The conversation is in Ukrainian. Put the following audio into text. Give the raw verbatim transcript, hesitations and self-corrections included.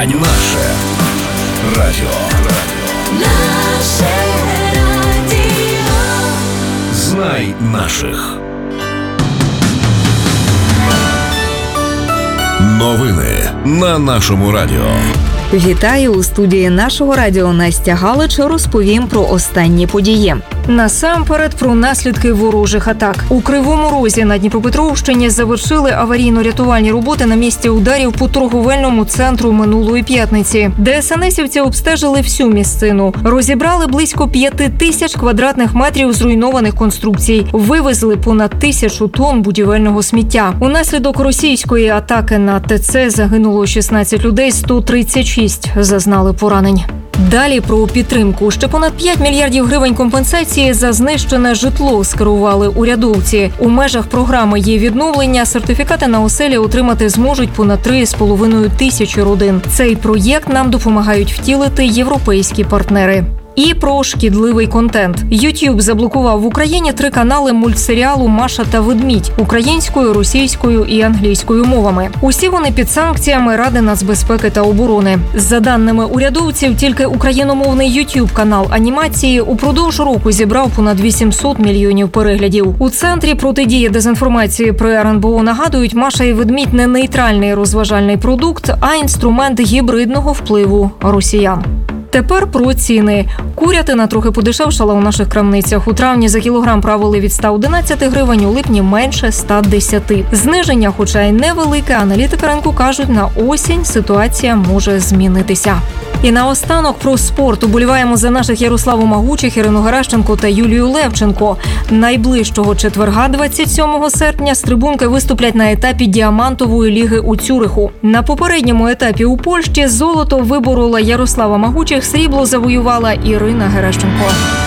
радіо. Наше радіо. Наше радіо. Знай наших. Новини на нашому радіо. Вітаю! У студії нашого радіо Настя Галич розповім про останні події. Насамперед про наслідки ворожих атак. У Кривому Розі на Дніпропетровщині завершили аварійно-рятувальні роботи на місці ударів по торговельному центру минулої п'ятниці. ДСНСівці обстежили всю місцину. Розібрали близько п'яти тисяч квадратних метрів зруйнованих конструкцій. Вивезли понад тисячу тонн будівельного сміття. Унаслідок російської атаки на ТЦ загинуло шістнадцять людей, сто тридцять шість зазнали поранень. Далі про підтримку. Ще понад п'ять мільярдів гривень компенсації за знищене житло скерували урядовці. У межах програми «Є відновлення» сертифікати на оселі отримати зможуть понад три з половиною тисячі родин. Цей проєкт нам допомагають втілити європейські партнери. І про шкідливий контент. YouTube заблокував в Україні три канали мультсеріалу «Маша та ведмідь» українською, російською і англійською мовами. Усі вони під санкціями Ради нацбезпеки та оборони. За даними урядовців, тільки україномовний YouTube канал анімації упродовж року зібрав понад вісімсот мільйонів переглядів. У Центрі протидії дезінформації при ер ен бе о нагадують, «Маша і ведмідь» не нейтральний розважальний продукт, а інструмент гібридного впливу росіян. Тепер про ціни. Курятина трохи подешевшала у наших крамницях. У травні за кілограм правили від ста одинадцяти гривень, у липні менше ста десяти. Зниження, хоча й невелике, аналітики ринку кажуть, на осінь ситуація може змінитися. І наостанок про спорт. Уболіваємо за наших Ярославу Магучих, Ірину Геращенко та Юлію Левченко. Найближчого четверга, двадцять сьомого серпня, стрибунки виступлять на етапі Діамантової ліги у Цюриху. На попередньому етапі у Польщі золото виборола Ярослава Магучих, срібло завоювала Ірина Геращенко.